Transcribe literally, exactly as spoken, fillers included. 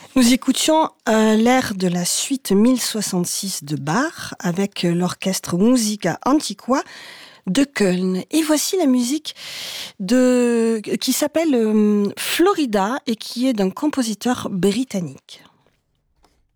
Nous écoutions euh, l'air de la suite mille soixante-six de Bach avec l'orchestre Musica Antiqua de Köln. Et voici la musique de, qui s'appelle euh, Florida et qui est d'un compositeur britannique.